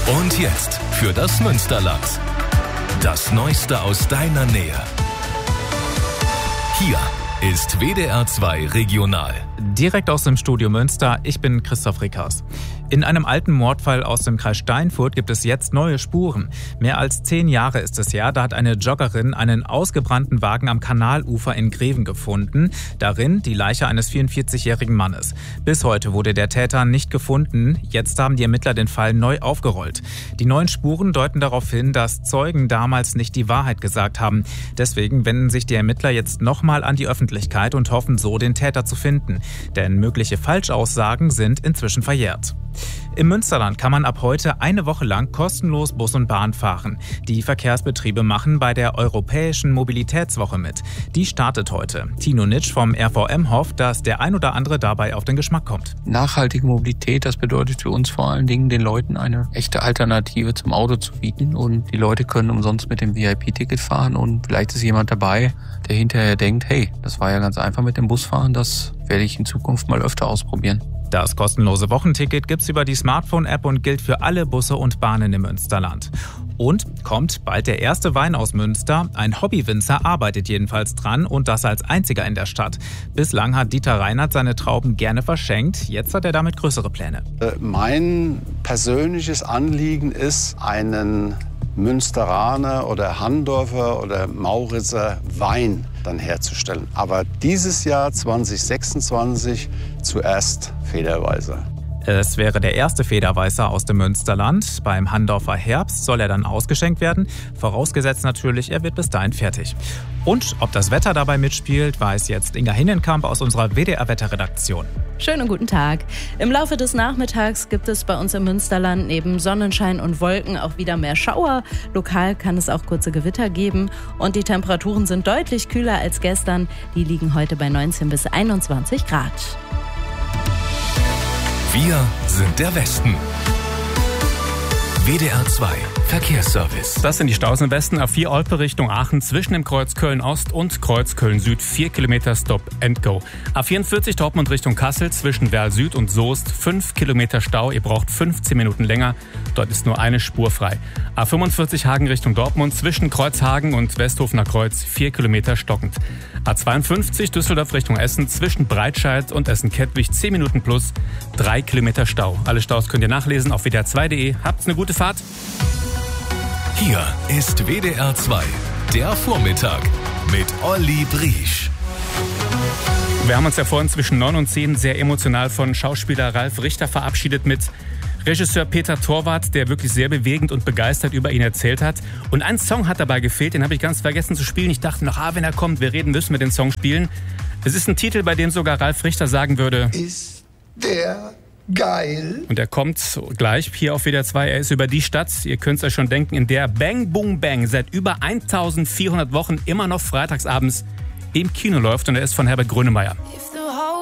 Und jetzt für das Münsterland. Das Neueste aus deiner Nähe. Hier ist WDR 2 Regional. Direkt aus dem Studio Münster, ich bin Christoph Rickers. In einem alten Mordfall aus dem Kreis Steinfurt gibt es jetzt neue Spuren. Mehr als 10 Jahre ist es her, da hat eine Joggerin einen ausgebrannten Wagen am Kanalufer in Greven gefunden. Darin die Leiche eines 44-jährigen Mannes. Bis heute wurde der Täter nicht gefunden. Jetzt haben die Ermittler den Fall neu aufgerollt. Die neuen Spuren deuten darauf hin, dass Zeugen damals nicht die Wahrheit gesagt haben. Deswegen wenden sich die Ermittler jetzt nochmal an die Öffentlichkeit und hoffen so, den Täter zu finden. Denn mögliche Falschaussagen sind inzwischen verjährt. Im Münsterland kann man ab heute eine Woche lang kostenlos Bus und Bahn fahren. Die Verkehrsbetriebe machen bei der Europäischen Mobilitätswoche mit. Die startet heute. Tino Nitsch vom RVM hofft, dass der ein oder andere dabei auf den Geschmack kommt. Nachhaltige Mobilität, das bedeutet für uns vor allen Dingen, den Leuten eine echte Alternative zum Auto zu bieten. Und die Leute können umsonst mit dem VIP-Ticket fahren. Und vielleicht ist jemand dabei, der hinterher denkt, hey, das war ja ganz einfach mit dem Busfahren, das werde ich in Zukunft mal öfter ausprobieren. Das kostenlose Wochenticket gibt's über die Smartphone-App und gilt für alle Busse und Bahnen im Münsterland. Und kommt bald der erste Wein aus Münster. Ein Hobbywinzer arbeitet jedenfalls dran und das als einziger in der Stadt. Bislang hat Dieter Reinhardt seine Trauben gerne verschenkt. Jetzt hat er damit größere Pläne. Mein persönliches Anliegen ist, einen Münsteraner oder Handorfer oder Mauritzer Wein dann herzustellen. Aber dieses Jahr 2026 zuerst Federweißer. Es wäre der erste Federweißer aus dem Münsterland. Beim Handorfer Herbst soll er dann ausgeschenkt werden. Vorausgesetzt natürlich, er wird bis dahin fertig. Und ob das Wetter dabei mitspielt, weiß jetzt Inga Hinnenkamp aus unserer WDR-Wetterredaktion. Schönen guten Tag. Im Laufe des Nachmittags gibt es bei uns im Münsterland neben Sonnenschein und Wolken auch wieder mehr Schauer. Lokal kann es auch kurze Gewitter geben. Und die Temperaturen sind deutlich kühler als gestern. Die liegen heute bei 19 bis 21 Grad. Wir sind der Westen. WDR 2 Verkehrsservice. Das sind die Staus im Westen. A4 Olpe Richtung Aachen zwischen dem Kreuz Köln-Ost und Kreuz Köln-Süd 4 Kilometer Stop and Go. A44 Dortmund Richtung Kassel zwischen Werl Süd und Soest 5 Kilometer Stau. Ihr braucht 15 Minuten länger. Dort ist nur eine Spur frei. A45 Hagen Richtung Dortmund zwischen Kreuzhagen und Westhofener Kreuz 4 Kilometer stockend. A52 Düsseldorf Richtung Essen zwischen Breitscheid und Essen-Kettwig 10 Minuten plus 3 Kilometer Stau. Alle Staus könnt ihr nachlesen auf wdr2.de. Habt's eine gute Fahrt. Hier ist WDR 2, der Vormittag mit Olli Briesch. Wir haben uns ja vorhin zwischen 9 und 10 sehr emotional von Schauspieler Ralf Richter verabschiedet mit Regisseur Peter Torwart, der wirklich sehr bewegend und begeistert über ihn erzählt hat. Und ein Song hat dabei gefehlt, den habe ich ganz vergessen zu spielen. Ich dachte noch, wenn er kommt, müssen wir den Song spielen. Es ist ein Titel, bei dem sogar Ralf Richter sagen würde, ist der geil. Und er kommt gleich hier auf WDR 2. Er ist über die Stadt, ihr könnt es euch schon denken, in der Bang Boom Bang seit über 1400 Wochen immer noch freitagsabends im Kino läuft. Und er ist von Herbert Grönemeyer.